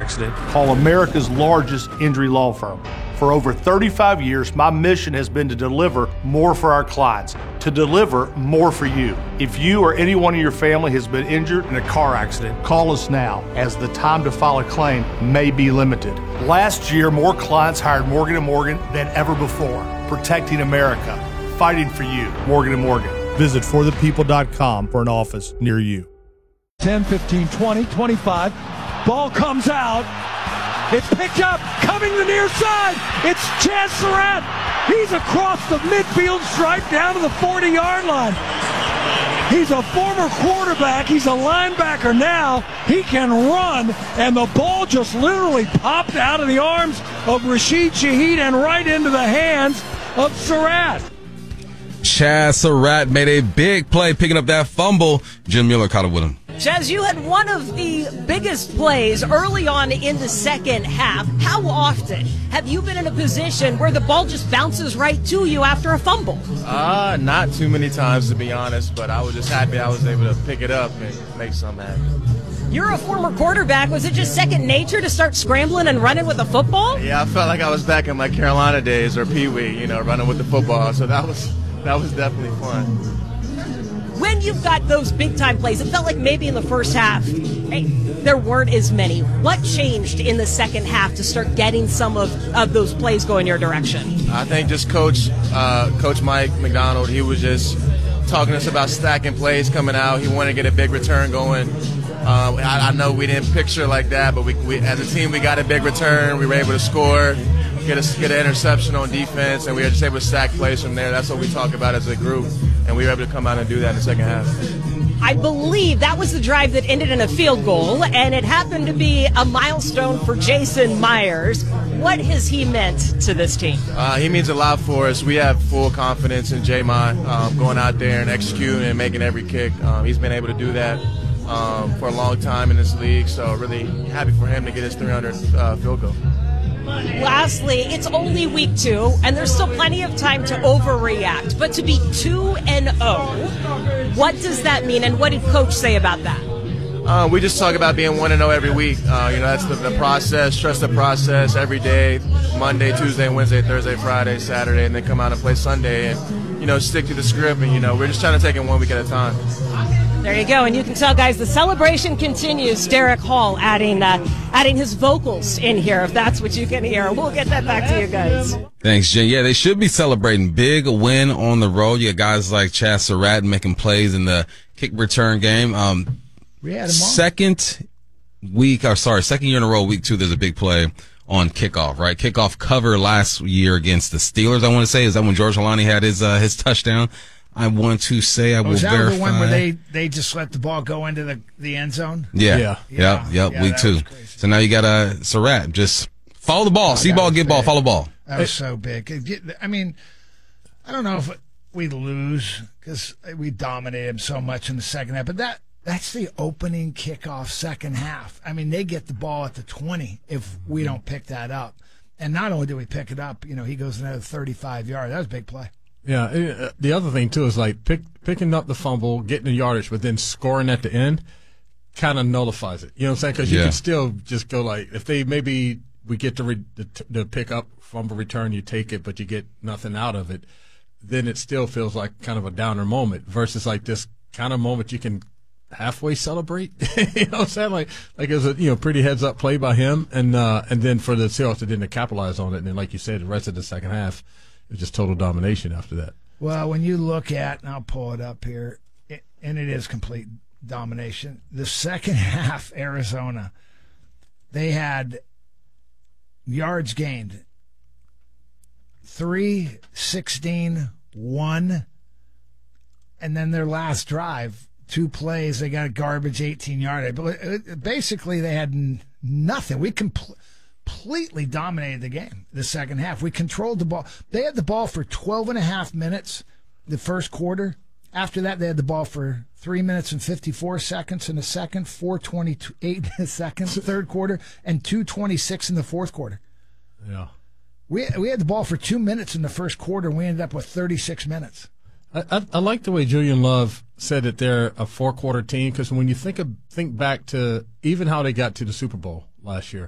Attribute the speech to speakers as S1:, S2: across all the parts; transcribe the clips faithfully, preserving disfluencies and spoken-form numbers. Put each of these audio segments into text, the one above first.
S1: accident, call America's largest injury law firm. For over thirty-five years, my mission has been to deliver more for our clients, to deliver more for you. If you or anyone in your family has been injured in a car accident, call us now, as the time to file a claim may be limited. Last year, more clients hired Morgan and Morgan than ever before, protecting America, fighting for you. Morgan and Morgan. Visit for the people dot com for an office near you.
S2: ten, fifteen, twenty, twenty-five. Ball comes out. It's picked up, coming the near side. It's Chaz Surratt. He's across the midfield stripe down to the forty-yard line. He's a former quarterback. He's a linebacker now. He can run, and the ball just literally popped out of the arms of Rashid Shaheed and right into the hands of Surratt.
S3: Chaz Surratt made a big play picking up that fumble. Jim Mueller caught up with him.
S4: Chaz, you had one of the biggest plays early on in the second half. How often have you been in a position where the ball just bounces right to you after a fumble?
S5: Uh, not too many times, to be honest, but I was just happy I was able to pick it up and make something happen.
S4: You're a former quarterback. Was it just second nature to start scrambling and running with a football?
S5: Yeah, I felt like I was back in my Carolina days or Pee Wee, you know, running with the football, so that was that was definitely fun.
S4: When you've got those big-time plays, it felt like maybe in the first half, hey, there weren't as many. What changed in the second half to start getting some of, of those plays going your direction?
S5: I think just Coach uh, Coach Mike McDonald, he was just talking to us about stacking plays coming out. He wanted to get a big return going. Um, I, I know we didn't picture like that, but we, we, as a team, we got a big return. We were able to score, get, a, get an interception on defense, and we were just able to stack plays from there. That's what we talk about as a group, and we were able to come out and do that in the second half.
S4: I believe that was the drive that ended in a field goal, and it happened to be a milestone for Jason Myers. What has he meant to this team?
S5: Uh, he means a lot for us. We have full confidence in J-Mon um, going out there and executing and making every kick. Um, he's been able to do that um, for a long time in this league, so really happy for him to get his three hundredth uh, field goal.
S4: Lastly, it's only week two, and there's still plenty of time to overreact. But to be two and oh, what does that mean, and what did Coach say about that?
S5: Uh, we just talk about being one and oh every week. Uh, you know, that's the, the process. Trust the process every day, Monday, Tuesday, Wednesday, Thursday, Friday, Saturday, and then come out and play Sunday and, you know, stick to the script. And, you know, we're just trying to take it one week at a time.
S4: There you go, and you can tell, guys, the celebration continues. Derek Hall adding uh, adding his vocals in here, if that's what you can hear. We'll get that back to you guys.
S3: Thanks, Jen. Yeah, they should be celebrating. Big win on the road. You got guys like Chaz Surratt making plays in the kick return game. Um,
S6: we had him on.
S3: Second week, or sorry, second year in a row, week two, there's a big play on kickoff, right? Kickoff cover last year against the Steelers, I want to say. Is that when George Holani had his uh, his touchdown? I want to say I will
S6: was that
S3: verify.
S6: the one where they, they just let the ball go into the, the end zone?
S3: Yeah.
S6: Yeah.
S3: Yep. Yep.
S6: Yeah,
S3: week two. So now you got a uh, Surratt. Just follow the ball.
S6: Oh,
S3: See ball, get
S6: big.
S3: ball, follow ball.
S6: That was so big. I mean, I don't know if we lose because we dominated them so much in the second half, but that that's the opening kickoff second half. I mean, they get the ball at the twenty if we don't pick that up. And not only do we pick it up, you know, he goes another thirty-five yards. That was a big play.
S7: Yeah, uh, the other thing, too, is like pick, picking up the fumble, getting the yardage, but then scoring at the end kind of nullifies it. You know what I'm saying? Because you
S3: Yeah.
S7: can still just go like, if they maybe we get the, re, the, the pick up, fumble return, you take it, but you get nothing out of it, then it still feels like kind of a downer moment versus like this kind of moment you can halfway celebrate. You know what I'm saying? Like, like it was a you know pretty heads up play by him, and uh, and then for the Seahawks to didn't capitalize on it, and then like you said, the rest of the second half. It was just total domination after that.
S6: Well, when you look at, and I'll pull it up here, it, and it is complete domination. The second half, Arizona, they had yards gained three, sixteen, one, and then their last drive, two plays, they got a garbage eighteen-yard. But basically, they had nothing. We completely. completely dominated the game the second half. We controlled the ball. They had the ball for twelve and a half minutes the first quarter. After that, they had the ball for three minutes and fifty-four seconds in the second, four twenty-eight in the second, third quarter, and two twenty-six in the fourth quarter.
S7: Yeah.
S6: We we had the ball for two minutes in the first quarter, and we ended up with thirty-six minutes.
S7: I, I, I like the way Julian Love said that they're a four-quarter team, because when you think of, think back to even how they got to the Super Bowl last year,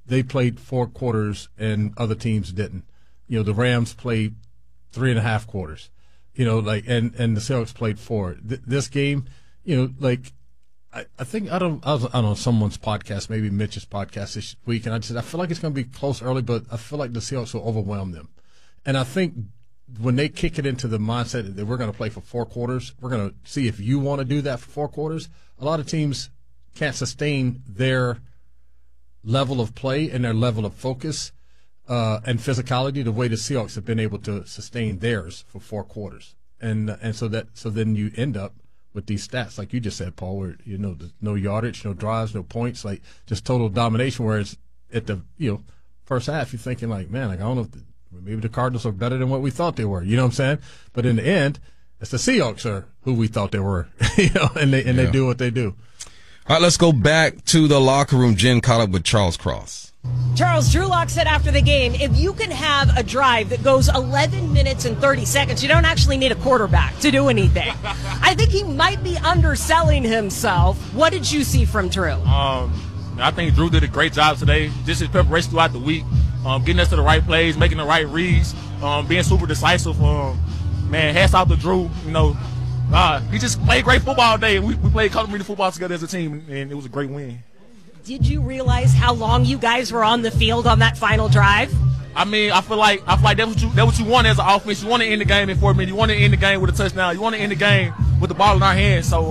S7: they played four quarters and other teams didn't. You know, the Rams played three and a half quarters. You know, like and, and the Seahawks played four. Th- this game, you know, like I, I think I don't I, was, I don't know someone's podcast, maybe Mitch's podcast this week, and I just I feel like it's going to be close early, but I feel like the Seahawks will overwhelm them. And I think when they kick it into the mindset that we're going to play for four quarters, we're going to see if you want to do that for four quarters. A lot of teams can't sustain their level of play and their level of focus uh, and physicality the way the Seahawks have been able to sustain theirs for four quarters. And and so that so then you end up with these stats, like you just said, Paul, where you know there's no yardage, no drives, no points, like just total domination. Whereas at the you know first half, you're thinking like, man, like I don't know if the, maybe the Cardinals are better than what we thought they were. You know what I'm saying? But in the end, it's the Seahawks are who we thought they were. you know, and they and yeah. they do what they do.
S3: All right, let's go back to the locker room. Jen caught up with Charles Cross.
S4: Charles, Drew Lock said after the game, if you can have a drive that goes eleven minutes and thirty seconds, you don't actually need a quarterback to do anything. I think he might be underselling himself. What did you see from Drew?
S8: Um, I think Drew did a great job today. Just his preparation throughout the week, um, getting us to the right plays, making the right reads, um, being super decisive. Um, man, hats off to Drew. You know, uh, he just played great football all day. We, we played complementary football together as a team, and it was a great win.
S4: Did you realize how long you guys were on the field on that final drive?
S8: I mean, I feel like I feel like that's what you that's what you want as an offense. You want to end the game in four minutes. You want to end the game with a touchdown. You want to end the game with the ball in our hands. So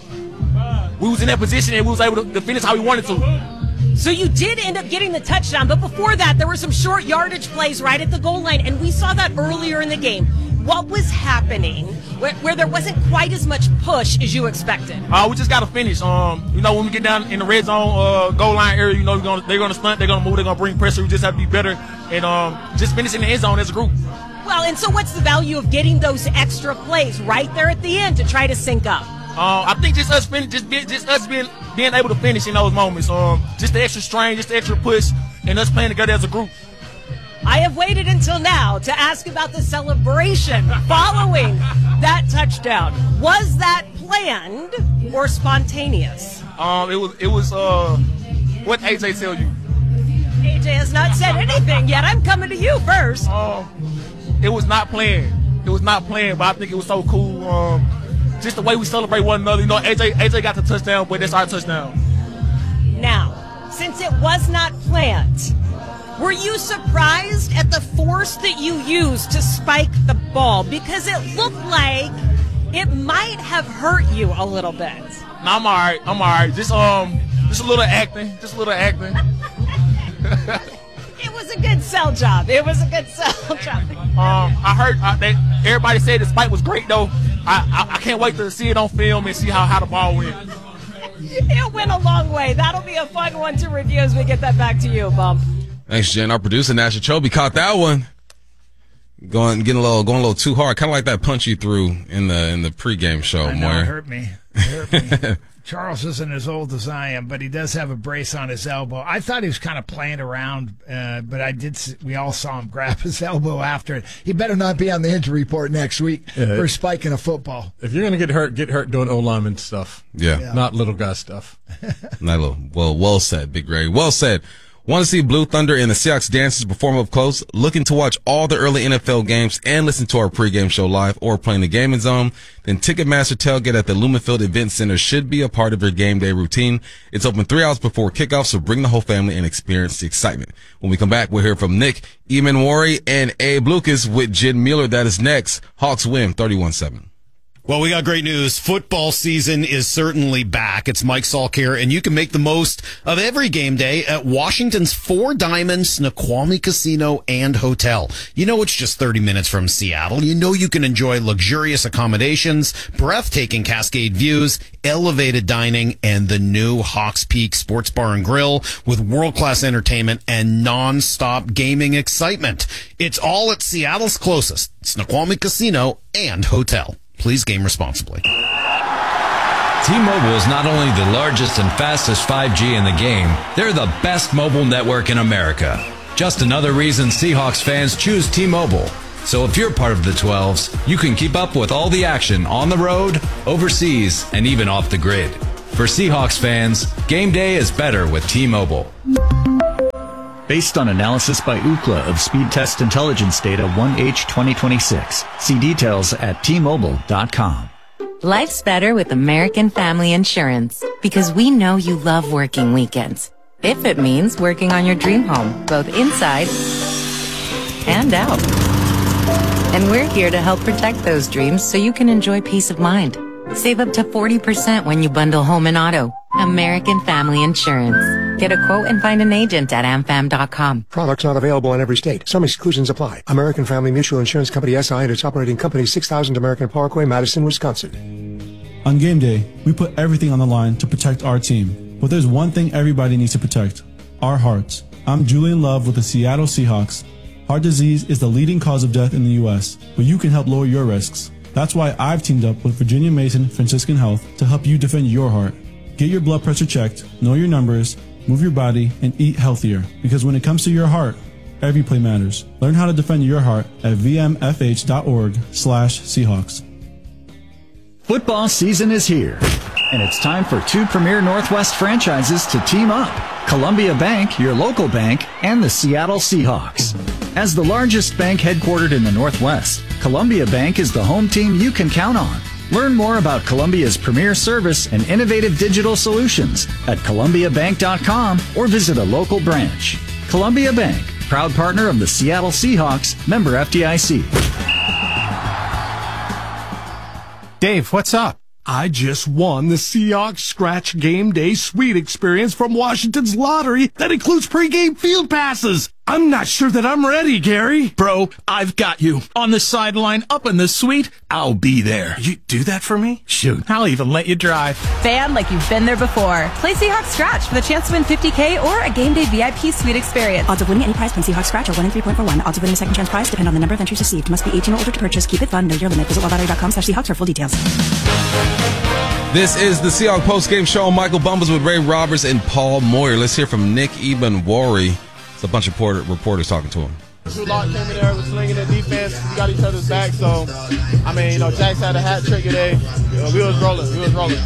S8: um, we was in that position and we was able to, to finish how we wanted to.
S4: So you did end up getting the touchdown, but before that, there were some short yardage plays right at the goal line, and we saw that earlier in the game. What was happening where, where there wasn't quite as much push as you expected?
S8: Uh, we just got to finish. Um, you know, when we get down in the red zone uh, goal line area, you know, we're gonna, they're going to stunt, they're going to move, they're going to bring pressure. We just have to be better and um, just finish in the end zone as a group.
S4: Well, and so what's the value of getting those extra plays right there at the end to try to sync up?
S8: Uh, I think just us, fin- just, be, just us being being able to finish in those moments. Um, just the extra strain, just the extra push, and us playing together as a group.
S4: I have waited until now to ask about the celebration following that touchdown. Was that planned or spontaneous?
S8: Um, it was. It was. Uh, what A J tell you?
S4: A J has not said anything yet. I'm coming to you first.
S8: Um, it was not planned. It was not planned, but I think it was so cool. Um, just the way we celebrate one another. You know, A J. A J got the touchdown, but that's our touchdown.
S4: Now, since it was not planned, were you surprised at the force that you used to spike the ball? Because it looked like it might have hurt you a little bit.
S8: No, I'm all right. I'm all right. Just um, just a little acting. Just a little acting.
S4: It was a good sell job. It was a good sell job.
S8: Um, I heard uh, they, everybody said the spike was great though. I, I I can't wait to see it on film and see how, how the ball went.
S4: It went a long way. That'll be a fun one to review as we get that back to you, Bump.
S3: Thanks, Jen. Our producer, Nasha Chobe, caught that one. Going, getting a little, going a little too hard. Kind of like that punch you threw in the in the pregame show,
S6: I know,
S3: Moyer.
S6: it hurt me. It hurt me. Charles isn't as old as I am, but he does have a brace on his elbow. I thought he was kind of playing around, uh, but I did. See, we all saw him grab his elbow after it. He better not be on the injury report next week yeah, for spiking a football.
S7: If you're going to get hurt, get hurt doing O-lineman stuff.
S3: Yeah.
S7: yeah. Not little guy stuff.
S3: Not little. Well, well said, Big Ray. Well said. Want to see Blue Thunder and the Seahawks dancers perform up close? Looking to watch all the early N F L games and listen to our pregame show live or playing the Gaming Zone? Then Ticketmaster tailgate at the Lumenfield Event Center should be a part of your game day routine. It's open three hours before kickoff, so bring the whole family and experience the excitement. When we come back, we'll hear from Nick Eamon and Abe Lucas with Jen Mueller. That is next. Hawks win thirty-one seven.
S9: Well, we got great news. Football season is certainly back. It's Mike Salk here, and you can make the most of every game day at Washington's Four Diamonds Snoqualmie Casino and Hotel. You know it's just thirty minutes from Seattle. You know you can enjoy luxurious accommodations, breathtaking Cascade views, elevated dining, and the new Hawks Peak Sports Bar and Grill with world-class entertainment and non-stop gaming excitement. It's all at Seattle's closest, Snoqualmie Casino and Hotel. Please game responsibly.
S10: T-Mobile is not only the largest and fastest five G in the game, they're the best mobile network in America. Just another reason Seahawks fans choose T-Mobile. So if you're part of the twelves, you can keep up with all the action on the road, overseas, and even off the grid. For Seahawks fans, game day is better with T-Mobile.
S11: Based on analysis by Ookla of speed test intelligence data one H twenty twenty-six. See details at T Mobile dot com.
S12: Life's better with American Family Insurance because we know you love working weekends. If it means working on your dream home, both inside and out. And we're here to help protect those dreams so you can enjoy peace of mind. Save up to forty percent when you bundle home and auto. American Family Insurance. Get a quote and find an agent at am fam dot com.
S13: Products not available in every state. Some exclusions apply. American Family Mutual Insurance Company S I and its operating company six thousand American Parkway, Madison, Wisconsin.
S14: On game day, we put everything on the line to protect our team. But there's one thing everybody needs to protect. Our hearts. I'm Julian Love with the Seattle Seahawks. Heart disease is the leading cause of death in the U S, but you can help lower your risks. That's why I've teamed up with Virginia Mason Franciscan Health to help you defend your heart. Get your blood pressure checked, know your numbers, move your body, and eat healthier. Because when it comes to your heart, every play matters. Learn how to defend your heart at v m f h dot org slash Seahawks.
S11: Football season is here, and it's time for two premier Northwest franchises to team up. Columbia Bank, your local bank, and the Seattle Seahawks. As the largest bank headquartered in the Northwest, Columbia Bank is the home team you can count on. Learn more about Columbia's premier service and innovative digital solutions at columbia bank dot com or visit a local branch. Columbia Bank, proud partner of the Seattle Seahawks, member F D I C.
S15: Dave, what's up? I just won the Seahawks Scratch Game Day Suite experience from Washington's lottery that includes pregame field passes. I'm not sure that I'm ready, Gary.
S16: Bro, I've got you. On the sideline, up in the suite, I'll be there.
S15: You do that for me?
S16: Shoot, I'll even let you drive.
S17: Fan like you've been there before. Play Seahawks Scratch for the chance to win fifty K or a Game Day V I P Suite experience.
S18: Odds of winning any prize from Seahawks Scratch are one in three point four one. Odds of winning a second chance prize depend on the number of entries received. Must be eighteen or older to purchase. Keep it fun. Know your limit. Visit lottery dot com slash Seahawks for full details.
S3: This is the Seahawks post-game show. Michael Bumpus with Ray Roberts and Paul Moyer. Let's hear from Nick Ebenwari. It's a bunch of porter, reporters talking to him.
S5: Drew Lock came in there, was slinging the defense. We got each other's back. So, I mean, you know, Jax had a hat trick today. You know, we was rolling. We was rolling.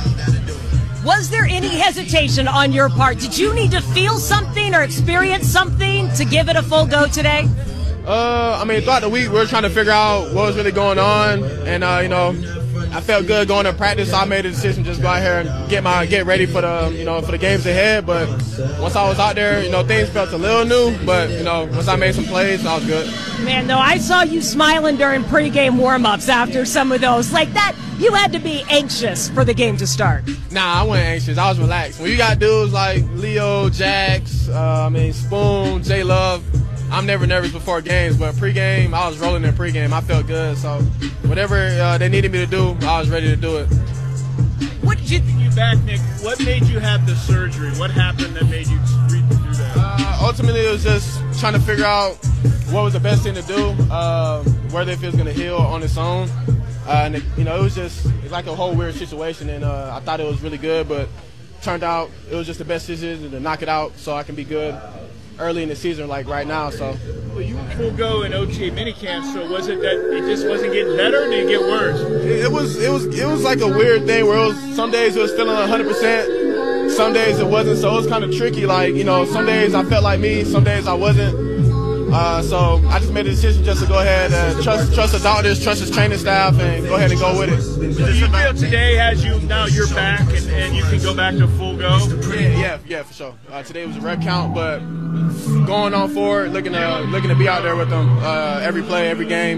S4: Was there any hesitation on your part? Did you need to feel something or experience something to give it a full go today?
S5: Uh, I mean, throughout the week, we were trying to figure out what was really going on. And, uh, you know, I felt good going to practice, so I made a decision to just go out here and get my get ready for the you know for the games ahead. But once I was out there, you know things felt a little new. But you know once I made some plays, I was good.
S4: Man, though, I saw you smiling during pregame warm-ups after some of those. Like that, you had to be anxious for the game to start.
S5: Nah, I wasn't anxious. I was relaxed. When you got dudes like Leo, Jax, uh, I mean Spoon, J Love. I'm never nervous before games, but pregame, I was rolling in pregame. I felt good, so whatever uh, they needed me to do, I was ready to do it.
S19: What did you think you back, Nick? What made you have the surgery? What happened that made you read through that?
S5: Uh, ultimately, it was just trying to figure out what was the best thing to do, uh, whether if it was going to heal on its own. Uh, and, it, you know, it was just it's like a whole weird situation, and uh, I thought it was really good, but turned out it was just the best decision to knock it out so I can be good early in the season, like right now. So,
S19: well, you were full go in O T A minicamp. So was it that it just wasn't getting better, or did it get worse?
S5: It, it was, it was, it was like a weird thing where it was some days it was feeling one hundred percent, some days it wasn't. So it was kind of tricky. Like you know, some days I felt like me, some days I wasn't. Uh, so I just made a decision just to go ahead and trust trust the doctors, trust his training staff, and go ahead and go with it.
S19: Do you feel today has you now you're back and, and you can go back to full go?
S5: Yeah, yeah, yeah, for sure. Uh, today was a rep count, but going on forward, looking to looking to be out there with them uh, every play, every game.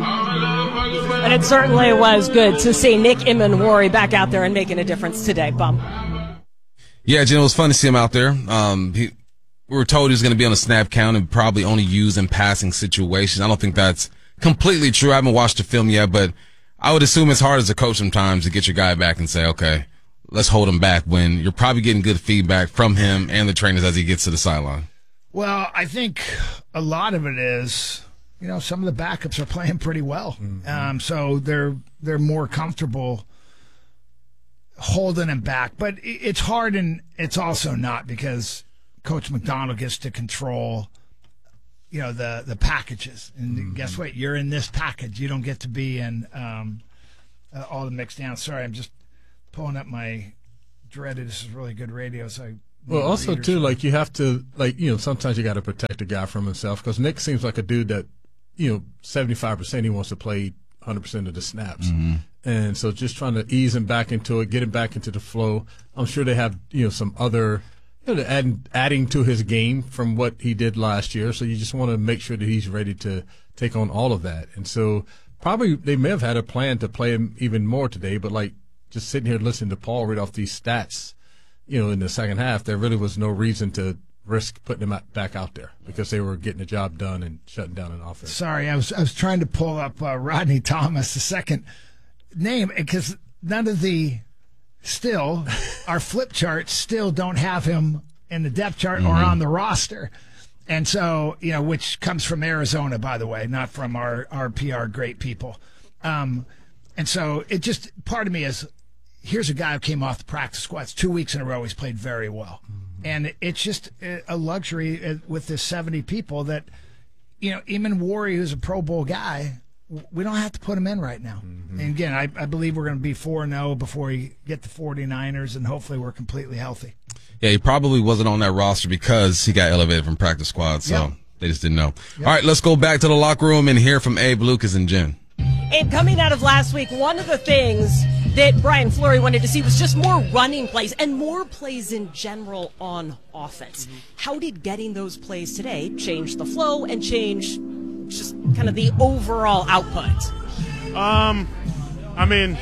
S4: And it certainly was good to see Nick Ebenwari back out there and making a difference today, Bum.
S3: Yeah, Jen, it was fun to see him out there. Um, he. We were told he was going to be on a snap count and probably only used in passing situations. I don't think that's completely true. I haven't watched the film yet, but I would assume it's hard as a coach sometimes to get your guy back and say, okay, let's hold him back when you're probably getting good feedback from him and the trainers as he gets to the sideline.
S6: Well, I think a lot of it is, you know, some of the backups are playing pretty well. Mm-hmm. Um, so they're they're more comfortable holding him back. But it's hard and it's also not because Coach McDonald gets to control, you know, the, the packages. And mm-hmm. guess what? You're in this package. You don't get to be in um, uh, all the mixed down. Sorry, I'm just pulling up my dreaded. This is really good radio, so I
S7: Well, also leadership. too, like you have to, like you know, sometimes you got to protect a guy from himself because Nick seems like a dude that, you know, seventy-five percent he wants to play one hundred percent of the snaps,
S3: mm-hmm.
S7: and so just trying to ease him back into it, get him back into the flow. I'm sure they have, you know, some other, you know, add, adding to his game from what he did last year. So you just want to make sure that he's ready to take on all of that, and so probably they may have had a plan to play him even more today, but like just sitting here listening to Paul read off these stats. You know, in the second half, there really was no reason to risk putting him back out there because they were getting the job done and shutting down an offense.
S6: Sorry, I was I was trying to pull up uh, Rodney Thomas, the second name, because none of the still our flip charts still don't have him in the depth chart mm-hmm. or on the roster, and so you know, which comes from Arizona, by the way, not from our our P R great people, um, and so it just part of me is. Here's a guy who came off the practice squads two weeks in a row. He's played very well. Mm-hmm. And it's just a luxury with this seventy people that, you know, Eamon Warrior, who's a Pro Bowl guy, we don't have to put him in right now. Mm-hmm. And again, I, I believe we're going to be four and oh before we get the 49ers, and hopefully we're completely healthy.
S3: Yeah, he probably wasn't on that roster because he got elevated from practice squad, so yep. they just didn't know. Yep. All right, let's go back to the locker room and hear from Abe Lucas and Jen.
S4: And coming out of last week, one of the things that Brian Fleury wanted to see was just more running plays and more plays in general on offense. Mm-hmm. How did getting those plays today change the flow and change just kind of the overall output?
S20: Um, I mean,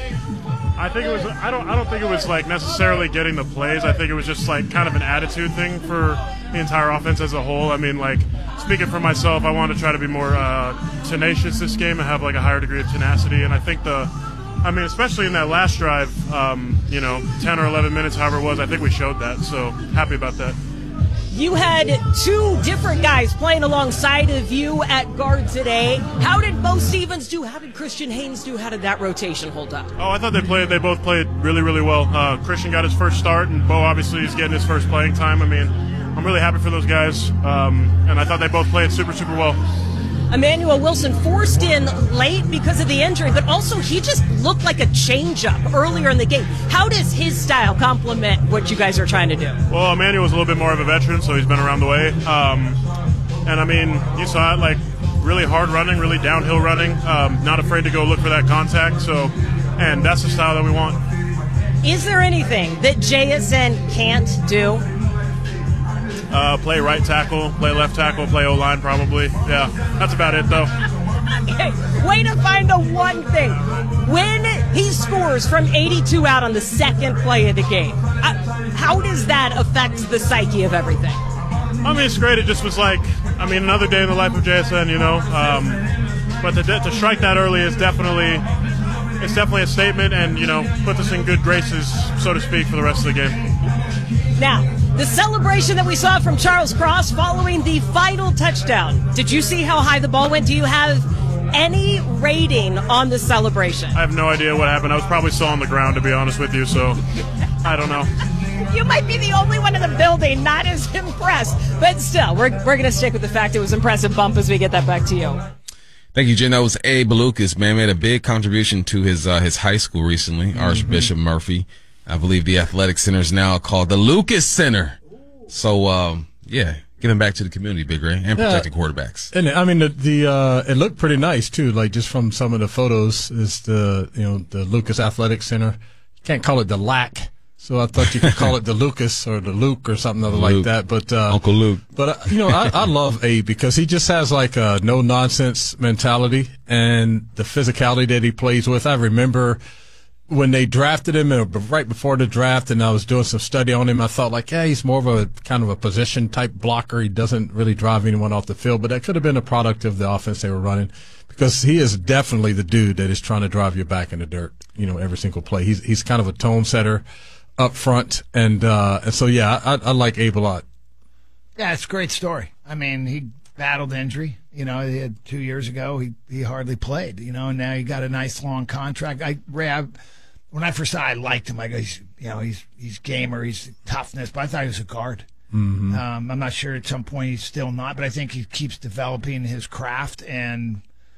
S20: I think it was. I don't. I don't think it was like necessarily getting the plays. I think it was just like kind of an attitude thing for the entire offense as a whole. I mean, like speaking for myself, I want to try to be more uh, tenacious this game and have like a higher degree of tenacity. And I think the, I mean, especially in that last drive, um, you know, ten or eleven minutes, however it was, I think we showed that. So happy about that.
S4: You had two different guys playing alongside of you at guard today. How did Bo Stevens do? How did Christian Haynes do? How did that rotation hold up?
S20: Oh, I thought they played. They both played really, really well. Uh, Christian got his first start, and Bo obviously is getting his first playing time. I mean, I'm really happy for those guys, um, and I thought they both played super, super well.
S4: Emmanuel Wilson forced in late because of the injury, but also he just looked like a changeup earlier in the game. How does his style complement what you guys are trying to do?
S20: Well, Emmanuel's a little bit more of a veteran, so he's been around the way. Um, and, I mean, you saw it, like, really hard running, really downhill running, um, not afraid to go look for that contact. So, and that's the style that we want.
S4: Is there anything that J S N can't do?
S20: Uh, play right tackle, play left tackle, play O-line probably. Yeah, that's about it, though.
S4: Okay, way to find the one thing. When he scores from eighty-two out on the second play of the game, uh, how does that affect the psyche of everything?
S20: I mean, it's great. It just was like, I mean, another day in the life of J S N, you know. Um, but to, to strike that early is definitely, it's definitely a statement and, you know, puts us in good graces, so to speak, for the rest of the game.
S4: Now, the celebration that we saw from Charles Cross following the final touchdown. Did you see how high the ball went? Do you have any rating on the celebration?
S20: I have no idea what happened. I was probably still on the ground, to be honest with you, so I don't know.
S4: You might be the only one in the building not as impressed. But still, we're, we're going to stick with the fact it was an impressive bump as we get that back to you.
S3: Thank you, Jen. That was Abe Lucas, man. Made a big contribution to his uh, his high school recently, mm-hmm. Archbishop Murphy. I believe the athletic center is now called the Lucas Center. So, um, yeah, giving back to the community, Big Ray, and protecting yeah. quarterbacks.
S7: And I mean, the, the uh, it looked pretty nice too. Like just from some of the photos, is the you know the Lucas Athletic Center. You can't call it the L A C, so I thought you could call it the Lucas or the Luke or something other like that. But uh,
S3: Uncle Luke.
S7: But uh, you know, I, I love Abe because he just has like a no nonsense mentality and the physicality that he plays with. I remember when they drafted him, right before the draft, and I was doing some study on him, I thought like, yeah, he's more of a kind of a position type blocker. He doesn't really drive anyone off the field, but that could have been a product of the offense they were running because he is definitely the dude that is trying to drive you back in the dirt, you know, every single play. He's he's kind of a tone setter up front, and uh, and so yeah, I, I like Abe a lot.
S6: Yeah, it's a great story. I mean, he battled injury. You know, he had two years ago, he, he hardly played, you know, and now he got a nice long contract. I, Ray, I, when I first saw it, I liked him. I go, he's, you know, he's he's gamer, he's toughness, but I thought he was a guard.
S7: Mm-hmm.
S6: Um, I'm not sure at some point he's still not, but I think he keeps developing his craft, and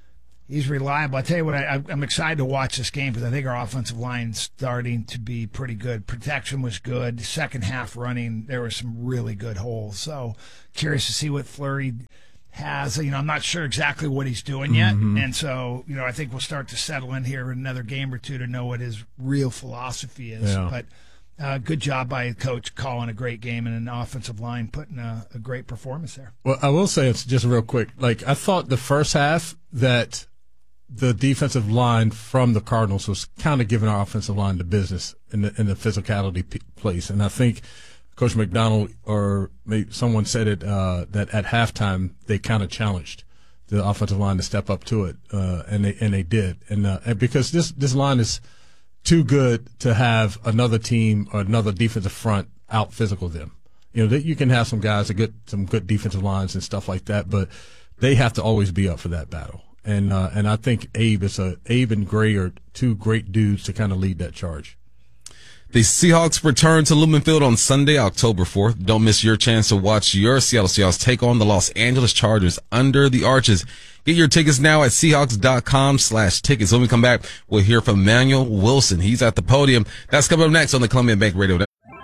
S6: He's reliable. I tell you what, I, I'm excited to watch this game because I think our offensive line's starting to be pretty good. Protection was good. Second half running, there were some really good holes. So curious to see what Fleury has. You know, I'm not sure exactly what he's doing yet.
S7: Mm-hmm.
S6: And so, you know, I think we'll start to settle in here in another game or two to know what his real philosophy is.
S7: Yeah.
S6: But uh, good job by a coach calling a great game and an offensive line putting a, a great performance there.
S7: Well, I will say, it's just real quick. Like, I thought the first half that the defensive line from the Cardinals was kind of giving our offensive line the business in the in the physicality p- place, and I think Coach McDonald or maybe someone said it uh, that at halftime they kind of challenged the offensive line to step up to it, uh, and they and they did, and, uh, and because this this line is too good to have another team or another defensive front out physical them. You know, that you can have some guys that get some good defensive lines and stuff like that, but they have to always be up for that battle. And uh, and I think Abe is a Abe and Gray are two great dudes to kind of lead that charge.
S3: The Seahawks return to Lumen Field on Sunday, October fourth. Don't miss your chance to watch your Seattle Seahawks take on the Los Angeles Chargers under the arches. Get your tickets now at Seahawks.com slash tickets. When we come back, we'll hear from Manuel Wilson. He's at the podium. That's coming up next on the Columbia Bank Radio.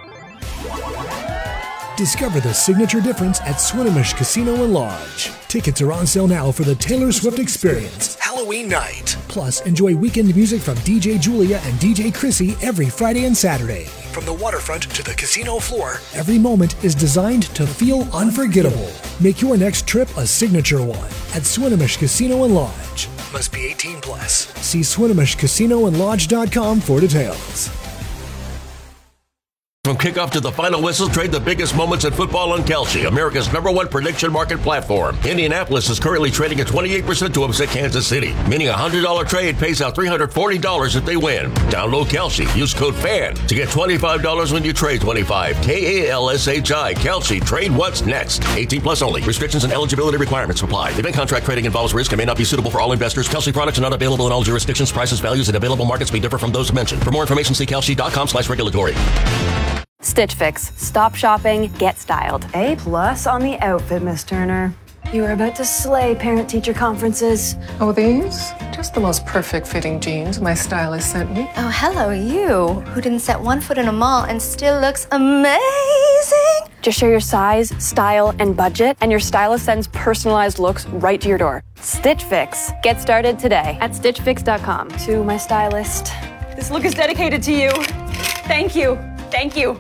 S21: Discover the signature difference at Swinomish Casino and Lodge. Tickets are on sale now for the Taylor Swift Experience, Halloween night. Plus, enjoy weekend music from D J Julia and D J Chrissy every Friday and Saturday. From the waterfront to the casino floor, every moment is designed to feel unforgettable. Make your next trip a signature one at Swinomish Casino and Lodge. Must be eighteen plus. See Swinomish Casino and Lodge dot com for details.
S22: From kickoff to the final whistle, trade the biggest moments in football on Kalshi, America's number one prediction market platform. Indianapolis is currently trading at twenty-eight percent to upset Kansas City, meaning a one hundred dollars trade pays out three hundred forty dollars if they win. Download Kalshi. Use code FAN to get twenty-five dollars when you trade twenty-five. K A L S H I. Kalshi. Trade what's next. eighteen plus only. Restrictions and eligibility requirements apply. Event contract trading involves risk and may not be suitable for all investors. Kalshi products are not available in all jurisdictions. Prices, values, and available markets may differ from those mentioned. For more information, see Kalshi.com slash regulatory.
S23: Stitch Fix. Stop shopping, get styled.
S24: A plus on the outfit, Miss Turner. You are about to slay parent-teacher conferences.
S25: Oh, these? Just the most perfect fitting jeans my stylist sent me.
S26: Oh, hello, you, who didn't set one foot in a mall and still looks amazing.
S23: Just share your size, style, and budget, and your stylist sends personalized looks right to your door. Stitch Fix. Get started today at stitch fix dot com.
S24: To my stylist, this look is dedicated to you. Thank you. Thank you.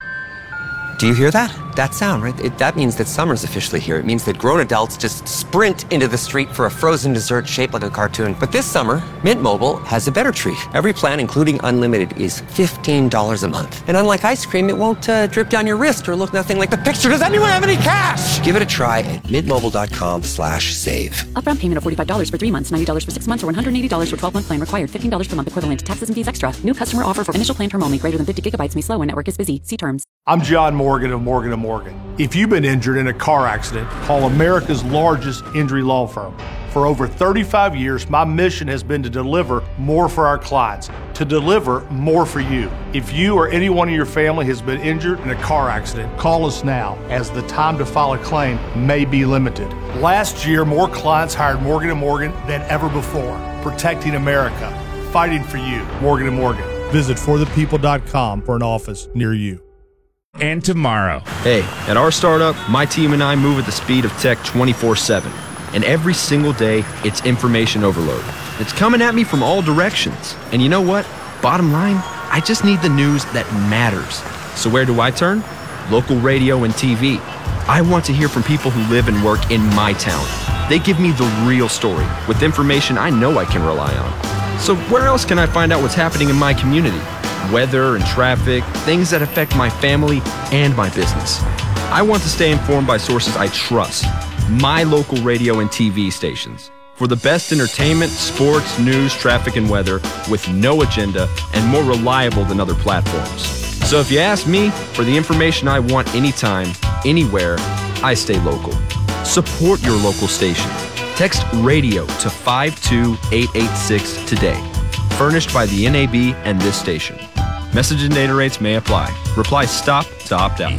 S27: Do you hear that? That sound, right? It, that means that summer's officially here. It means that grown adults just sprint into the street for a frozen dessert shaped like a cartoon. But this summer, Mint Mobile has a better treat. Every plan, including unlimited, is fifteen dollars a month. And unlike ice cream, it won't uh, drip down your wrist or look nothing like the picture. Does anyone have any cash? Give it a try at mintmobile.com slash save.
S18: Upfront payment of forty-five dollars for three months, ninety dollars for six months, or one hundred eighty dollars for twelve-month plan required. fifteen dollars per month equivalent. Taxes and fees extra. New customer offer for initial plan term only. Greater than fifty gigabytes may slow when network is busy. See terms.
S1: I'm John Morgan of Morgan and Morgan. If you've been injured in a car accident, call America's largest injury law firm. For over thirty-five years, my mission has been to deliver more for our clients, to deliver more for you. If you or anyone in your family has been injured in a car accident, call us now, as the time to file a claim may be limited. Last year, more clients hired Morgan and Morgan than ever before, protecting America, fighting for you. Morgan and Morgan. Visit for the people dot com for an office near you.
S28: And tomorrow.
S29: Hey, at our startup, my team and I move at the speed of tech twenty-four seven. And every single day, it's information overload. It's coming at me from all directions. And you know what? Bottom line, I just need the news that matters. So where do I turn? Local radio and T V. I want to hear from people who live and work in my town. They give me the real story with information I know I can rely on. So where else can I find out what's happening in my community? Weather and traffic, things that affect my family and my business. I want to stay informed by sources I trust. My local radio and T V stations. For the best entertainment, sports, news, traffic, and weather with no agenda and more reliable than other platforms. So if you ask me for the information I want anytime, anywhere, I stay local. Support your local stations. Text radio to five two eight eight six today. Furnished by the N A B and this station. Message and data rates may apply. Reply STOP to opt out.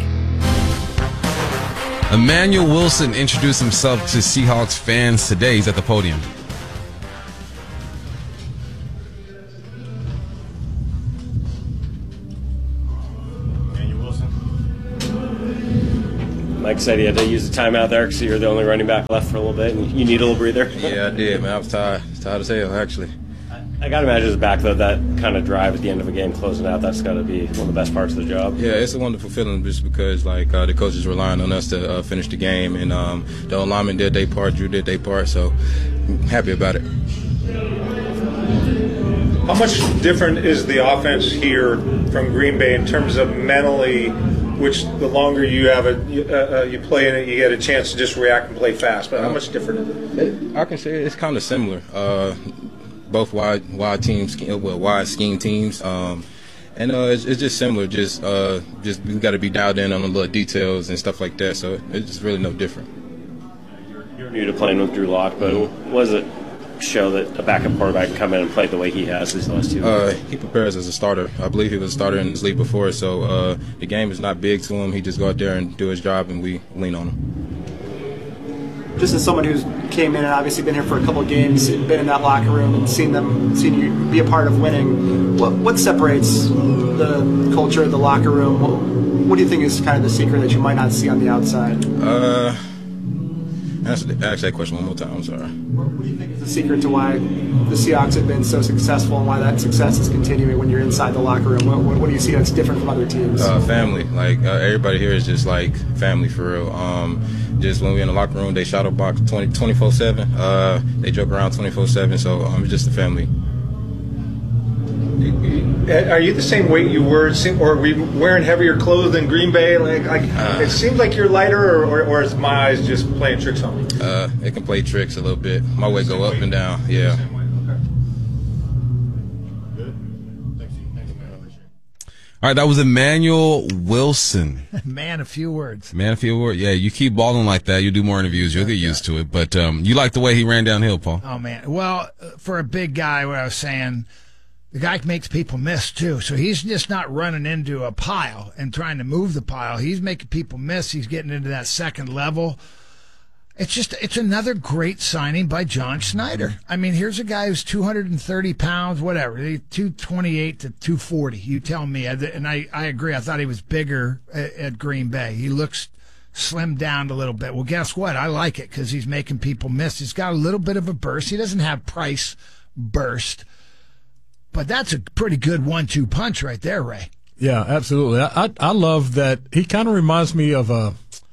S3: Emmanuel Wilson introduced himself to Seahawks fans today. He's at the podium.
S2: Mike said he had to use the timeout there because you're the only running back left for a little bit, and you need a little breather.
S8: Yeah, I did, man. I was tired. I was tired as hell, actually.
S2: I got to imagine as a back, though, that kind of drive at the end of a game closing out, that's got to be one of the best parts of the job.
S8: Yeah, it's a wonderful feeling just because, like, uh, the coaches relying on us to uh, finish the game, and um, the linemen did their part, Drew did their part, so I'm happy about it.
S9: How much different is the offense here from Green Bay in terms of mentally, which the longer you have it, you, uh, you play in it, you get a chance to just react and play fast, but how much different is it?
S8: I can say it's kind of similar. Uh, both wide wide teams, well, wide scheme teams, um, and uh, it's, it's just similar. Just uh, just we got to be dialed in on the little details and stuff like that. So it's just really no different.
S2: You're new to playing with Drew Lock, but what does it show that a backup quarterback can come in and play the way he has these last two?
S8: Uh, he prepares as a starter. I believe he was a starter in this league before, so uh, the game is not big to him. He just go out there and do his job, and we lean on him.
S10: Just as someone who's came in and obviously been here for a couple of games, been in that locker room and seen them, seen you be a part of winning, what what separates the culture of the locker room? What, what do you think is kind of the secret that you might not see on the outside?
S8: Uh, ask, ask that question one more time. I'm sorry.
S10: What do you think is the secret to why the Seahawks have been so successful and why that success is continuing when you're inside the locker room? What, what, what do you see that's different from other teams?
S8: Uh, family. Like uh, everybody here is just like family for real. Um, just when we're in the locker room, they shadow box twenty-four seven. Uh, they joke around twenty-four seven. So um, it's just a family.
S9: Are you the same weight you were, or are we wearing heavier clothes than Green Bay? Like, like uh, it seems like you're lighter, or, or, or is my eyes just playing tricks on me?
S8: Uh, it can play tricks a little bit. My weight go up and down. Yeah.
S3: All right, that was Emmanuel Wilson.
S6: Man, a few words.
S3: Man, a few words. Yeah, you keep balling like that, you do more interviews, you'll get used to it. But um, you like the way he ran downhill, Paul.
S6: Oh, man. Well, for a big guy, what I was saying, the guy makes people miss, too. So he's just not running into a pile and trying to move the pile. He's making people miss. He's getting into that second level. It's just, it's another great signing by John Schneider. I mean, here's a guy who's two hundred thirty pounds, whatever, two twenty-eight to two forty. You tell me. And I, I agree. I thought he was bigger at, at Green Bay. He looks slimmed down a little bit. Well, guess what? I like it because he's making people miss. He's got a little bit of a burst. He doesn't have Price burst, but that's a pretty good one two punch right there, Ray.
S7: Yeah, absolutely. I, I, I love that. He kind of reminds me of a.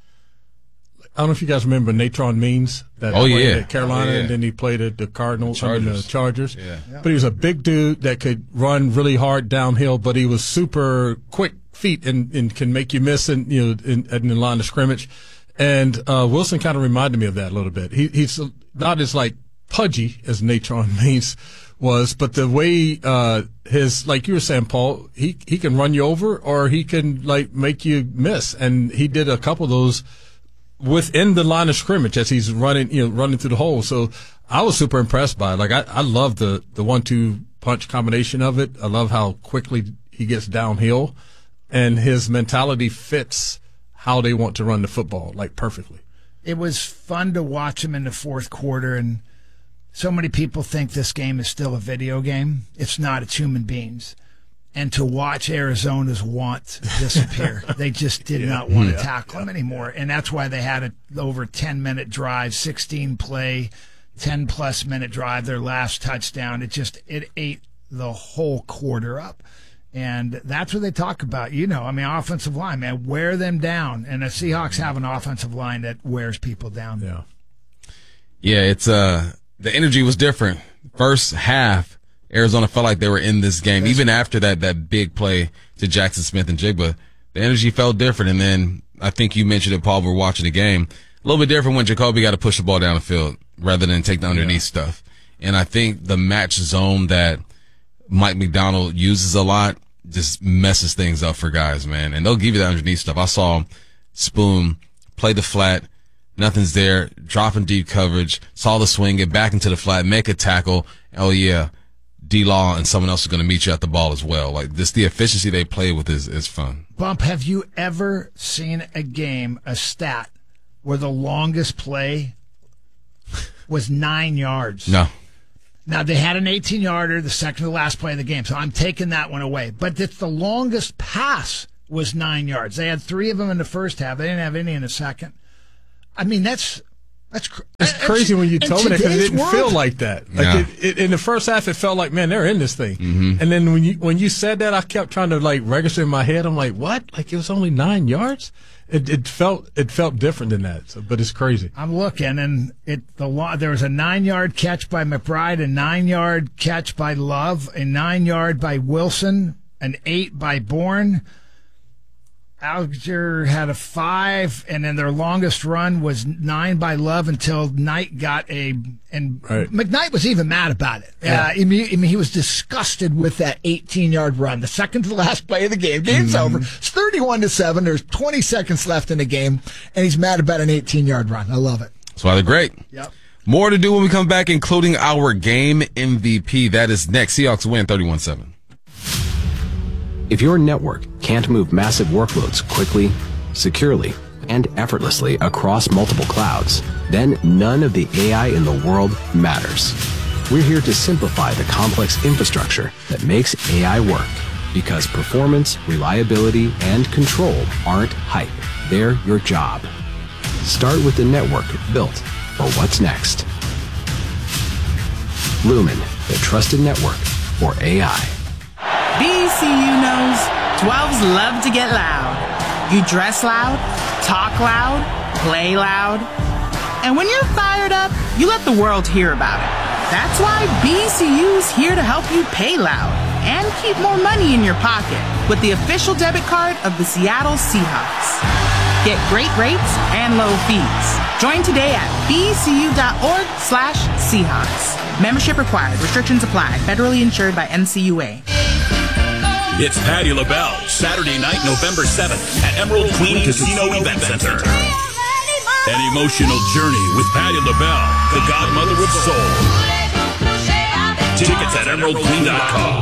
S7: I don't know if you guys remember Natron Means. That
S3: oh,
S7: played
S3: yeah.
S7: at Carolina,
S3: oh, yeah.
S7: and then he played at the Cardinals,
S3: the Chargers.
S7: I mean, the Chargers.
S3: Yeah.
S7: But he was a big dude that could run really hard downhill, but he was super quick feet and, and can make you miss in, you know, in, in the line of scrimmage. And uh, Wilson kind of reminded me of that a little bit. He, he's not as, like, pudgy as Natron Means was, but the way uh, his, like you were saying, Paul, he, he can run you over or he can, like, make you miss. And he did a couple of those within the line of scrimmage as he's running, you know, running through the hole. So I was super impressed by it. Like, I, I love the, the one two punch combination of it. I love how quickly he gets downhill, and his mentality fits how they want to run the football, like, perfectly.
S6: It was fun to watch him in the fourth quarter, and so many people think this game is still a video game. It's not. It's human beings. And to watch Arizona's want disappear. They just did yeah. not want to yeah. tackle him anymore. And that's why they had an over ten-minute drive, sixteen-play, ten-plus minute drive, their last touchdown. It just it ate the whole quarter up. And that's what they talk about. You know, I mean, offensive line, man, wear them down. And the Seahawks have an offensive line that wears people down.
S7: Yeah,
S3: yeah. It's uh, the energy was different. First half, Arizona felt like they were in this game. Even after that that big play to Jackson Smith and Jigba, the energy felt different. And then I think you mentioned it, Paul, we're watching the game. A little bit different when Jacoby got to push the ball down the field rather than take the underneath yeah. stuff. And I think the match zone that Mike Macdonald uses a lot just messes things up for guys, man. And they'll give you that underneath stuff. I saw Spoon play the flat, nothing's there, drop in deep coverage, saw the swing, get back into the flat, make a tackle. Oh, yeah, D-Law and someone else is going to meet you at the ball as well. Like, this, the efficiency they play with is, is fun.
S6: Bump, have you ever seen a game, a stat, where the longest play was nine yards?
S3: No.
S6: Now, they had an eighteen-yarder, the second to the last play of the game, so I'm taking that one away. But it's the longest pass was nine yards. They had three of them in the first half. They didn't have any in the second. I mean, that's that's cr-
S7: it's crazy when you told me that, because it didn't
S6: world,
S7: feel like that. Like
S3: Yeah.
S7: it, it, in the first half, it felt like, man, they're in this thing.
S3: Mhm.
S7: And then when you when you said that, I kept trying to like register in my head. I'm like, what? Like it was only nine yards? It it felt it felt different than that. So, but it's crazy.
S6: I'm looking, and it the lo- there was a nine-yard catch by McBride, a nine-yard catch by Love, a nine-yard by Wilson, an eight by Bourne. Alger had a five, and then their longest run was nine by Love until Knight got a, and
S7: Right.
S6: McKnight was even mad about it.
S7: Yeah.
S6: Uh, I, mean, I mean, he was disgusted with that eighteen-yard run, the second to the last play of the game. Game's
S7: Mm-hmm.
S6: over. It's thirty-one to seven. There's twenty seconds left in the game, and he's mad about an eighteen-yard run. I love it.
S3: That's why they're great.
S6: Yep.
S3: More to do when we come back, including our game M V P. That is next. Seahawks win thirty-one seven.
S5: If your network can't move massive workloads quickly, securely, and effortlessly across multiple clouds, then none of the A I in the world matters. We're here to simplify the complex infrastructure that makes A I work, because performance, reliability, and control aren't hype. They're your job. Start with the network built for what's next. Lumen, the trusted network for A I.
S11: B C U knows twelves love to get loud. You dress loud, talk loud, play loud. And when you're fired up, you let the world hear about it. That's why B C U's here to help you pay loud and keep more money in your pocket with the official debit card of the Seattle Seahawks. Get great rates and low fees. Join today at bcu.org slash Seahawks. Membership required. Restrictions apply. Federally insured by N C U A.
S12: It's Patti LaBelle, Saturday night, November seventh at Emerald Queen Casino Event Center. An emotional journey with Patti LaBelle, the godmother of soul. Tickets at emerald queen dot com.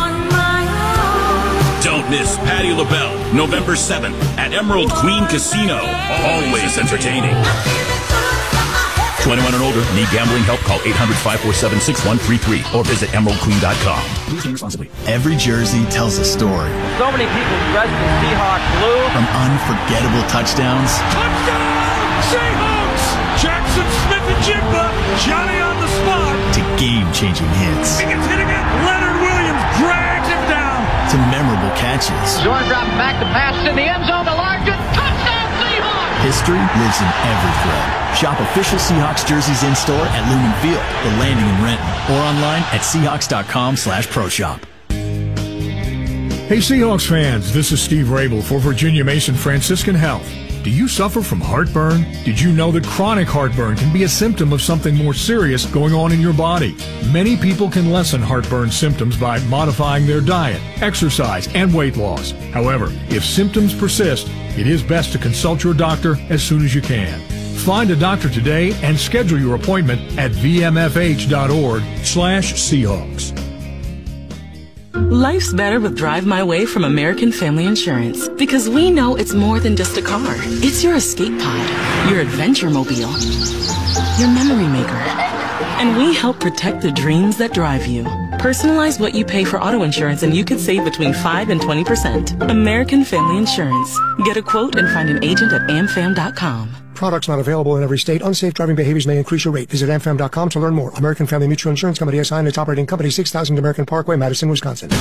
S12: Don't miss Patti LaBelle, November seventh at Emerald Queen Casino. Always entertaining. twenty-one and older. Need gambling help? Call eight hundred, five four seven, six one three three or visit emerald queen dot com. Please drink responsibly.
S13: Every jersey tells a story.
S14: So many people dressed in Seahawks blue.
S13: From unforgettable touchdowns.
S14: Touchdown! Seahawks! Jackson Smith-Njigba, Johnny on the spot.
S13: To game-changing hits.
S14: He gets hit again. Leonard Williams drags him down.
S13: To memorable catches.
S14: Zorn drops back to pass in the end zone to Larkin. Touchdown Seahawks!
S13: History lives in every thread. Shop official Seahawks jerseys in-store at Lumen Field, The Landing in Renton, or online at seahawks.com slash pro shop.
S21: Hey Seahawks fans, this is Steve Rabel for Virginia Mason Franciscan Health. Do you suffer from heartburn? Did you know that chronic heartburn can be a symptom of something more serious going on in your body? Many people can lessen heartburn symptoms by modifying their diet, exercise, and weight loss. However, if symptoms persist, it is best to consult your doctor as soon as you can. Find a doctor today and schedule your appointment at v m f h dot org slash Seahawks.
S15: Life's better with Drive My Way from American Family Insurance, because we know it's more than just a car. It's your escape pod, your adventure mobile, your memory maker. And we help protect the dreams that drive you. Personalize what you pay for auto insurance and you could save between five and twenty percent. American Family Insurance. Get a quote and find an agent at am fam dot com.
S16: Products not available in every state. Unsafe driving behaviors may increase your rate. Visit am fam dot com to learn more. American Family Mutual Insurance Company S I and its operating company, six thousand American Parkway, Madison, Wisconsin.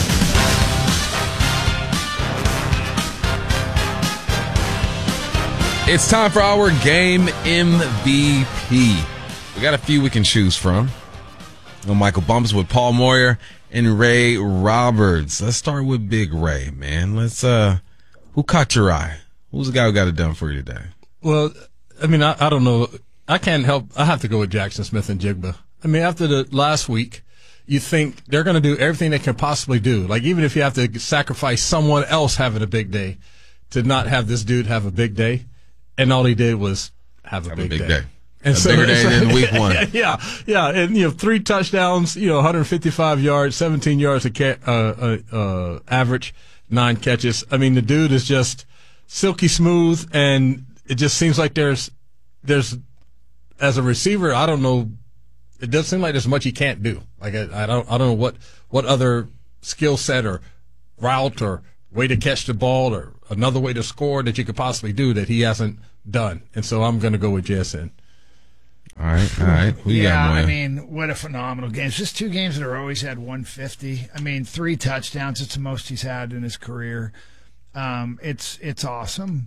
S3: It's time for our game M V P. We got a few we can choose from. No Michael Bumps with Paul Moyer and Ray Roberts. Let's start with Big Ray, man. Let's uh who caught your eye? Who's the guy who got it done for you today?
S7: Well, I mean, I, I don't know. I can't help. I have to go with Jackson Smith-Njigba. I mean, after the last week, you think they're going to do everything they can possibly do. Like, even if you have to sacrifice someone else having a big day to not have this dude have a big day, and all he did was have a,
S3: have
S7: big,
S3: a big
S7: day.
S3: day.
S7: And
S3: a
S7: so,
S3: bigger day
S7: so,
S3: than week one.
S7: Yeah, yeah, and you know, three touchdowns, you know, one hundred fifty-five yards, seventeen yards a ca- uh, uh, uh, average, nine catches. I mean, the dude is just silky smooth, and it just seems like there's, there's, as a receiver, I don't know, it doesn't seem like there's much he can't do. Like I, I don't, I don't know what, what other skill set or route or way to catch the ball or another way to score that you could possibly do that he hasn't done. And so I'm going to go with J S N.
S3: All right, all right. Who you
S6: yeah,
S3: got, Moya?
S6: I mean, what a phenomenal game. It's just two games that are always had one fifty. I mean, three touchdowns. It's the most he's had in his career. Um, it's it's awesome.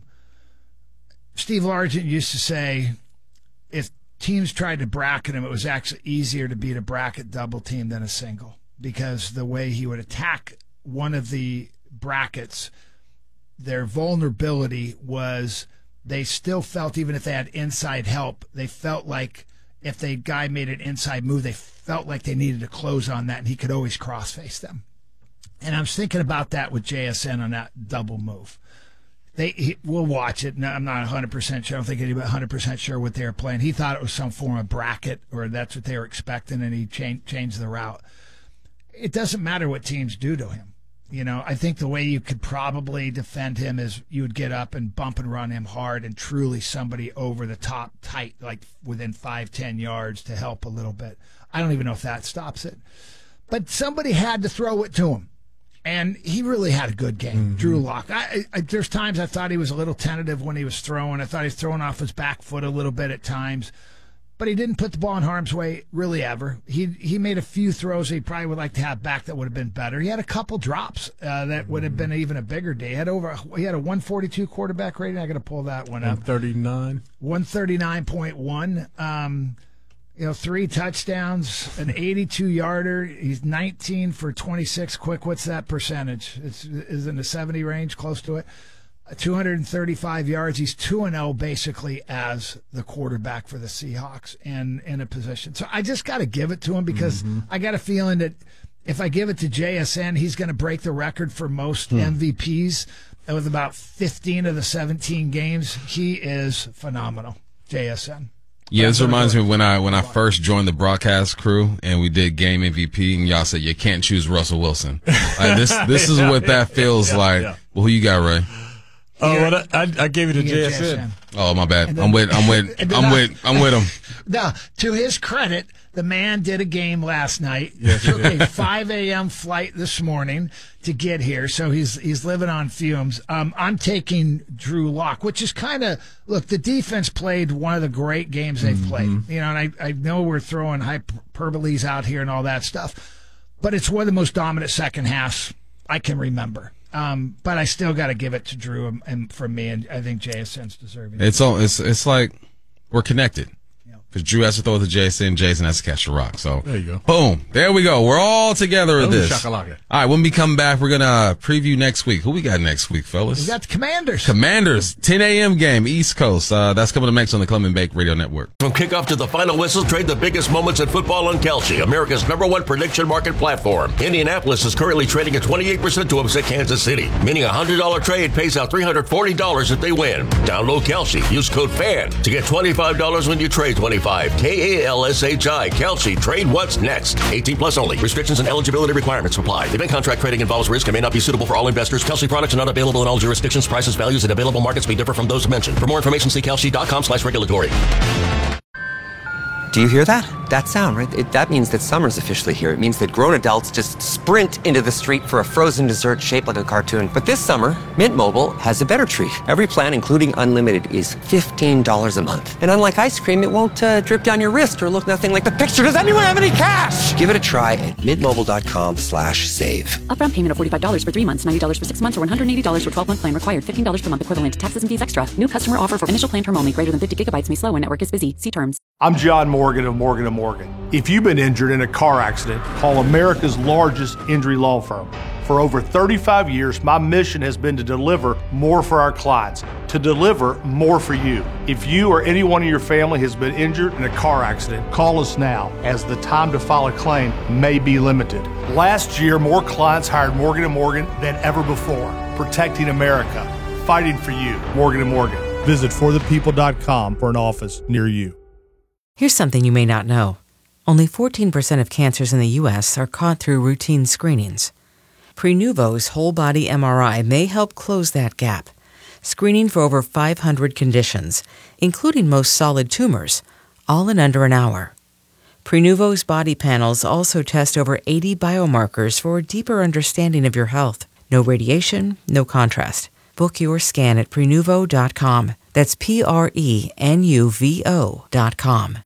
S6: Steve Largent used to say if teams tried to bracket him, it was actually easier to beat a bracket double team than a single, because the way he would attack one of the brackets, their vulnerability was they still felt, even if they had inside help, they felt like if the guy made an inside move, they felt like they needed to close on that, and he could always cross-face them. And I was thinking about that with J S N on that double move. They he, We'll watch it. No, I'm not one hundred percent sure. I don't think anybody one hundred percent sure what they were playing. He thought it was some form of bracket, or that's what they were expecting, and he changed, changed the route. It doesn't matter what teams do to him. You know, I think the way you could probably defend him is you would get up and bump and run him hard, and truly somebody over the top tight, like within five, ten yards to help a little bit. I don't even know if that stops it. But somebody had to throw it to him. And he really had a good game, mm-hmm. Drew Lock. I, I, there's times I thought he was a little tentative when he was throwing. I thought he was throwing off his back foot a little bit at times. But he didn't put the ball in harm's way really ever. He he made a few throws he probably would like to have back that would have been better. He had a couple drops uh, that would have been even a bigger day. He had over he had a one forty-two quarterback rating. I got to pull that one up.
S7: one thirty-nine
S6: one thirty-nine point one. Um, you know, three touchdowns, an eighty-two yarder. He's nineteen for twenty-six quick. What's that percentage? It's is in the seventy range, close to it. two hundred thirty-five yards. He's two and oh basically as the quarterback for the Seahawks and in a position. So I just got to give it to him because mm-hmm. I got a feeling that if I give it to J S N, he's going to break the record for most hmm. M V Ps with about fifteen of the seventeen games. He is phenomenal, J S N.
S3: Yeah, this reminds me of when I when I first joined the broadcast crew and we did game M V P, and y'all said you can't choose Russell Wilson. Like this this is
S7: yeah,
S3: what that feels
S7: yeah,
S3: like.
S7: yeah.
S3: Well, who you got, Ray?
S7: Oh, well, I, I gave it to J S N.
S3: Oh, my bad. Then, I'm with. I'm with. I'm with. I'm with him.
S6: Now, to his credit, the man did a game last night.
S7: Yes,
S6: took a five a.m. flight this morning to get here, so he's he's living on fumes. Um, I'm taking Drew Lock, which is kind of look. The defense played one of the great games they've mm-hmm. played. You know, and I I know we're throwing hyperboles out here and all that stuff, but it's one of the most dominant second halves I can remember. Um, but I still got to give it to Drew and, and from me, and I think J S N's deserving.
S3: It's all. It's it's like we're connected. Because Drew has to throw it to Jason, Jason has to catch the rock. So
S7: there you go.
S3: Boom. There we go. We're all together with this.
S7: Shakalaka.
S3: All right, when we come back, we're going to preview next week. Who we got next week, fellas?
S6: We got the Commanders.
S3: Commanders, ten a.m. game, East Coast. Uh, that's coming up next on the Clement Bake Radio Network.
S4: From kickoff to the final whistle, trade the biggest moments in football on Kalshi, America's number one prediction market platform. Indianapolis is currently trading at twenty-eight percent to upset Kansas City, meaning a one hundred dollars trade pays out three hundred forty dollars if they win. Download Kalshi. Use code FAN to get twenty-five dollars when you trade twenty-five. K A L S H I. Kalshi. Trade what's next. eighteen plus only. Restrictions and eligibility requirements apply. Event contract trading involves risk and may not be suitable for all investors. Kalshi products are not available in all jurisdictions. Prices, values, and available markets may differ from those mentioned. For more information, see kalshi.com slash regulatory.
S27: Do you hear that? That sound, right? It, that means that summer's officially here. It means that grown adults just sprint into the street for a frozen dessert shaped like a cartoon. But this summer, Mint Mobile has a better treat. Every plan, including unlimited, is fifteen dollars a month. And unlike ice cream, it won't uh, drip down your wrist or look nothing like the picture. Does anyone have any cash? Give it a try at mintmobile.com slash save.
S18: Upfront payment of forty-five dollars for three months, ninety dollars for six months, or one hundred eighty dollars for twelve-month plan required. fifteen dollars per month equivalent to taxes and fees extra. New customer offer for initial plan term only. Greater than fifty gigabytes may slow when network is busy. See terms.
S1: I'm John Morgan of Morgan and Morgan. If you've been injured in a car accident, call America's largest injury law firm. For over thirty-five years, my mission has been to deliver more for our clients, to deliver more for you. If you or anyone in your family has been injured in a car accident, call us now, as the time to file a claim may be limited. Last year, more clients hired Morgan and Morgan than ever before, protecting America, fighting for you. Morgan and Morgan. Visit for the people dot com for an office near you.
S17: Here's something you may not know. Only fourteen percent of cancers in the U S are caught through routine screenings. Prenuvo's whole-body M R I may help close that gap, screening for over five hundred conditions, including most solid tumors, all in under an hour. Prenuvo's body panels also test over eighty biomarkers for a deeper understanding of your health. No radiation, no contrast. Book your scan at prenuvo dot com. That's P R E N U V O dot com.